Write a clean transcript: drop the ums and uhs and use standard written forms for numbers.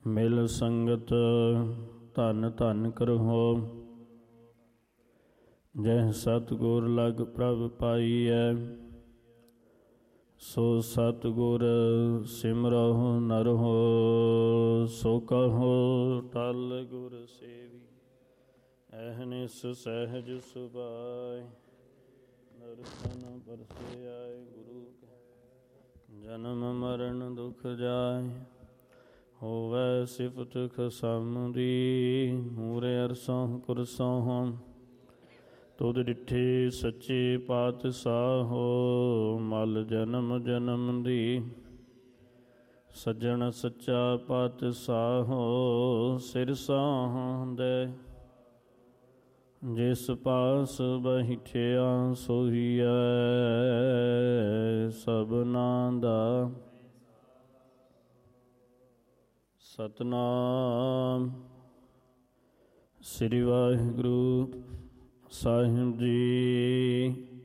ਮਿਲ ਸੰਗਤ ਧਨ ਧਨ ਕਰਹੁ। ਜਹ ਸਤਿਗੁਰ ਲਗ ਪ੍ਰਭ ਪਾਈਐ, ਸੋ ਸਤਿਗੁਰ ਸਿਮਰਹੁ ਨਰਹੁ। ਸੋ ਕਹੋ ਟਲ ਗੁਰ ਸੇਵੀ, ਅਹਨਿਸ ਸਹਿਜ ਸੁਭਾਇ। ਦਰਸ਼ਨ ਪਰਸੇ ਆਏ ਗੁਰੂ ਕੈ, ਜਨਮ ਮਰਨ ਦੁਖ ਜਾਇ। ਹੋਵੈ ਸਿਫਤ ਖਸਮ ਦੀ, ਮੂਰੇ ਅਰਸੋਂ ਕੁਰਸੋਂ। ਤੁਧ ਡਿਠੇ ਸੱਚੇ ਪਾਤਸ਼ਾਹੋ, ਮਲ ਜਨਮ ਜਨਮ ਦੀ। ਸੱਜਣ ਸੱਚਾ ਪਾਤਸ਼ਾਹੋ, ਸਿਰ ਸਾਹੁੰਦੈ। ਜਿਸ ਪਾਸ ਬੈਠਿਆ ਸੋਹੀਐ, ਸਭਨਾਂ ਦਾ। ਸਤਿਨਾਮ ਸ੍ਰੀ ਵਾਹਿਗੁਰੂ ਸਾਹਿਬ ਜੀ।